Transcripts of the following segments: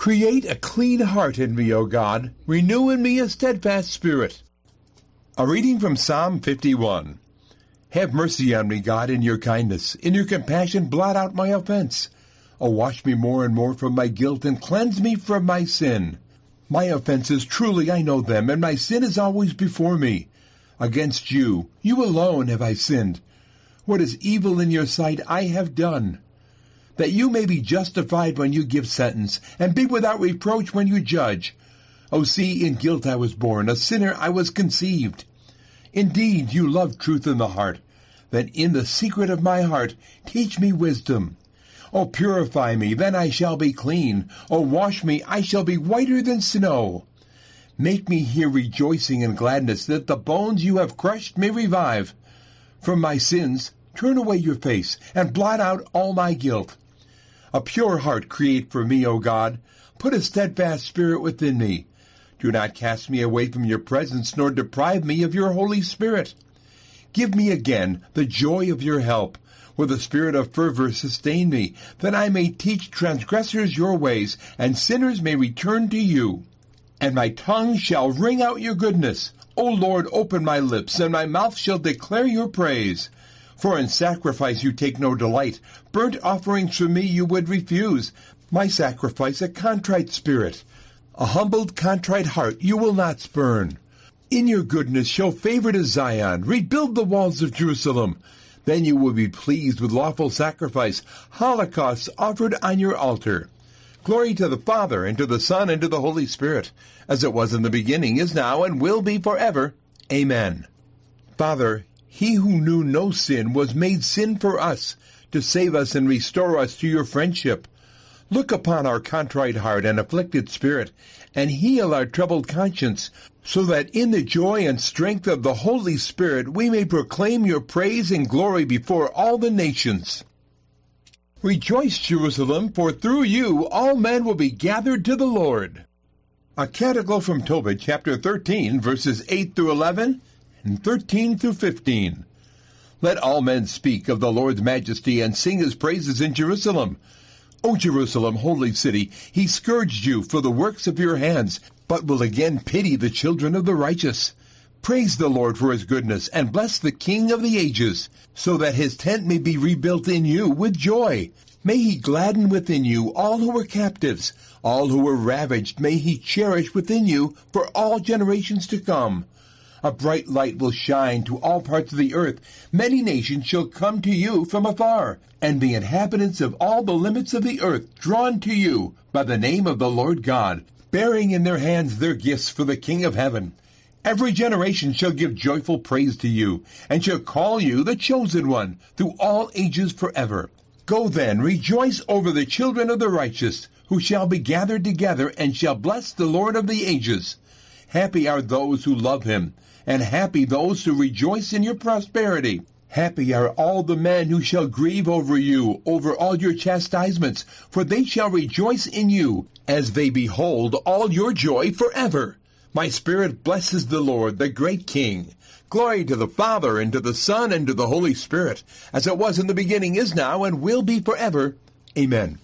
Create a clean heart in me, O God. Renew in me a steadfast spirit. A reading from Psalm 51. Have mercy on me, God, in your kindness. In your compassion blot out my offense. O wash me more and more from my guilt, and cleanse me from my sin. My offenses, truly I know them, and my sin is always before me. Against you, you alone have I sinned. What is evil in your sight I have done, that you may be justified when you give sentence, and be without reproach when you judge. O see, in guilt I was born, a sinner I was conceived. Indeed, you love truth in the heart. Then in the secret of my heart teach me wisdom. O purify me, then I shall be clean. O wash me, I shall be whiter than snow. Make me hear rejoicing and gladness, that the bones you have crushed may revive. From my sins turn away your face, and blot out all my guilt. A pure heart create for me, O God. Put a steadfast spirit within me. Do not cast me away from your presence, nor deprive me of your Holy Spirit. Give me again the joy of your help. With a spirit of fervor sustain me, that I may teach transgressors your ways, and sinners may return to you. And my tongue shall ring out your goodness. O Lord, open my lips, and my mouth shall declare your praise. For in sacrifice you take no delight. Burnt offerings from me you would refuse. My sacrifice a contrite spirit. A humbled, contrite heart you will not spurn. In your goodness show favor to Zion. Rebuild the walls of Jerusalem. Then you will be pleased with lawful sacrifice, holocausts offered on your altar. Glory to the Father, and to the Son, and to the Holy Spirit, as it was in the beginning, is now, and will be forever. Amen. Father, he who knew no sin was made sin for us, to save us and restore us to your friendship. Look upon our contrite heart and afflicted spirit, and heal our troubled conscience, so that in the joy and strength of the Holy Spirit we may proclaim your praise and glory before all the nations. Rejoice, Jerusalem, for through you all men will be gathered to the Lord. A Catechol from Tobit, chapter 13, verses 8 through 11, and 13 through 15. Let all men speak of the Lord's majesty and sing his praises in Jerusalem. O Jerusalem, holy city, he scourged you for the works of your hands, but will again pity the children of the righteous. Praise the Lord for his goodness, and bless the King of the ages, so that his tent may be rebuilt in you with joy. May he gladden within you all who were captives, all who were ravaged, may he cherish within you for all generations to come. A bright light will shine to all parts of the earth. Many nations shall come to you from afar, and the inhabitants of all the limits of the earth drawn to you by the name of the Lord God, bearing in their hands their gifts for the King of heaven. Every generation shall give joyful praise to you, and shall call you the chosen one through all ages forever. Go then, rejoice over the children of the righteous, who shall be gathered together, and shall bless the Lord of the ages. Happy are those who love him, and happy those who rejoice in your prosperity. Happy are all the men who shall grieve over you, over all your chastisements, for they shall rejoice in you, as they behold all your joy forever. My spirit blesses the Lord, the great King. Glory to the Father, and to the Son, and to the Holy Spirit, as it was in the beginning, is now, and will be forever. Amen.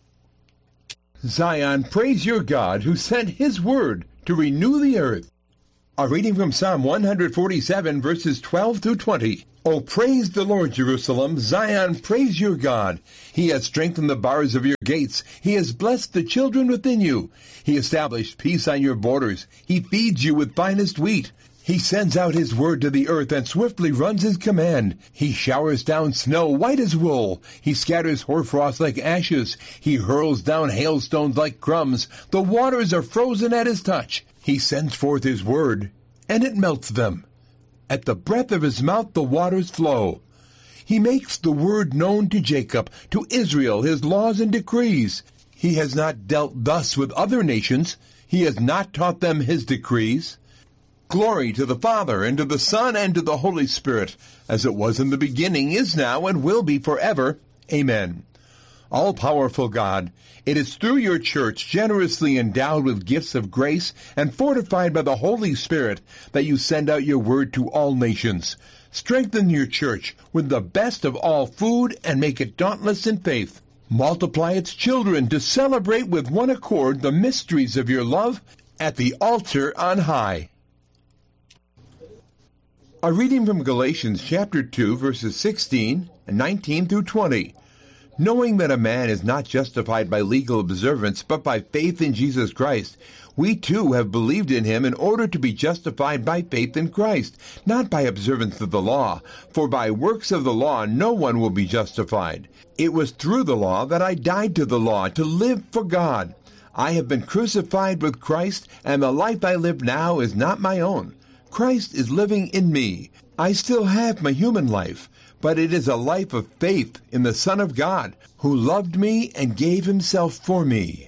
Zion, praise your God, who sent his word to renew the earth. A reading from Psalm 147, verses 12 through 20. O praise the Lord, Jerusalem. Zion, praise your God. He has strengthened the bars of your gates. He has blessed the children within you. He established peace on your borders. He feeds you with finest wheat. He sends out his word to the earth and swiftly runs his command. He showers down snow white as wool. He scatters hoarfrost like ashes. He hurls down hailstones like crumbs. The waters are frozen at his touch. He sends forth his word, and it melts them. At the breath of his mouth the waters flow. He makes the word known to Jacob, to Israel his laws and decrees. He has not dealt thus with other nations. He has not taught them his decrees. Glory to the Father, and to the Son, and to the Holy Spirit, as it was in the beginning, is now, and will be forever. Amen. All-powerful God, it is through your church, generously endowed with gifts of grace and fortified by the Holy Spirit, that you send out your word to all nations. Strengthen your church with the best of all food and make it dauntless in faith. Multiply its children to celebrate with one accord the mysteries of your love at the altar on high. A reading from Galatians chapter 2, verses 16 and 19 through 20. Knowing that a man is not justified by legal observance, but by faith in Jesus Christ, we too have believed in him in order to be justified by faith in Christ, not by observance of the law. For by works of the law no one will be justified. It was through the law that I died to the law, to live for God. I have been crucified with Christ, and the life I live now is not my own. Christ is living in me. I still have my human life, but it is a life of faith in the Son of God, who loved me and gave himself for me.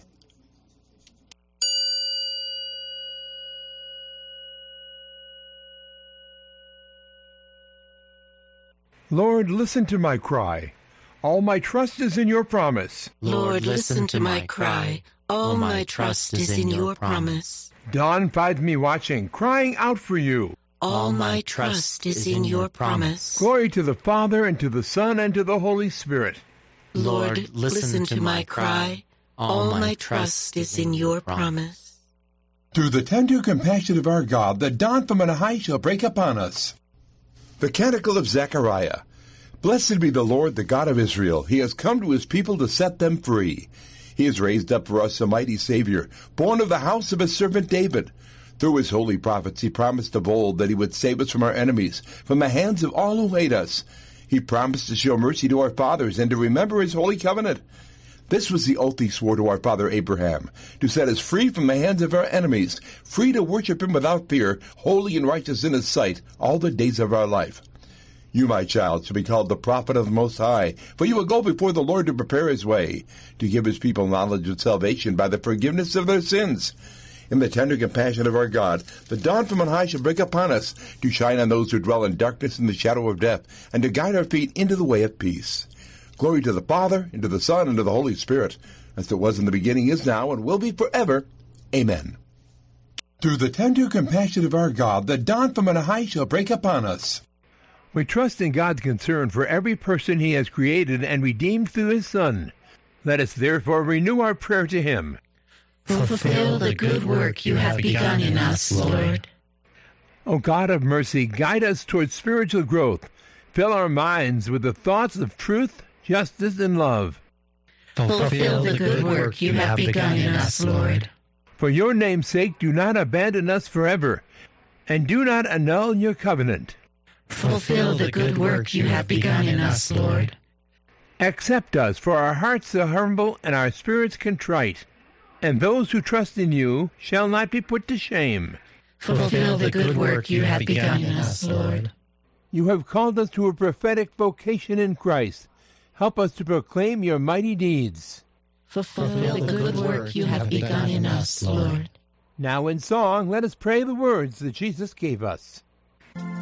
Lord, listen to my cry. All my trust is in your promise. Lord, listen to my cry. All my trust is in your promise. Dawn finds me watching, crying out for you. All my trust is in your promise. Glory to the Father, and to the Son, and to the Holy Spirit. Lord, listen to my cry. All my trust is in your promise. Through the tender compassion of our God, the dawn from on high shall break upon us. The Canticle of Zechariah. Blessed be the Lord, the God of Israel. He has come to his people to set them free. He has raised up for us a mighty Savior, born of the house of his servant David. Through his holy prophets he promised of old that he would save us from our enemies, from the hands of all who hate us. He promised to show mercy to our fathers and to remember his holy covenant. This was the oath he swore to our father Abraham, to set us free from the hands of our enemies, free to worship him without fear, holy and righteous in his sight, all the days of our life. You, my child, shall be called the prophet of the Most High, for you will go before the Lord to prepare his way, to give his people knowledge of salvation by the forgiveness of their sins. In the tender compassion of our God, the dawn from on high shall break upon us, to shine on those who dwell in darkness and the shadow of death, and to guide our feet into the way of peace. Glory to the Father, and to the Son, and to the Holy Spirit, as it was in the beginning, is now, and will be forever. Amen. Through the tender compassion of our God, the dawn from on high shall break upon us. We trust in God's concern for every person he has created and redeemed through his Son. Let us therefore renew our prayer to him. Fulfill the good work you have begun in us, Lord. O God of mercy, guide us towards spiritual growth. Fill our minds with the thoughts of truth, justice, and love. Fulfill the good work you have begun in us, Lord. For your name's sake, do not abandon us forever, and do not annul your covenant. Fulfill the good work you have begun in us, Lord. Accept us, for our hearts are humble and our spirits contrite, and those who trust in you shall not be put to shame. Fulfill the good work you have begun in us, Lord. You have called us to a prophetic vocation in Christ. Help us to proclaim your mighty deeds. Fulfill the good work you have begun in us, Lord. Now in song, let us pray the words that Jesus gave us.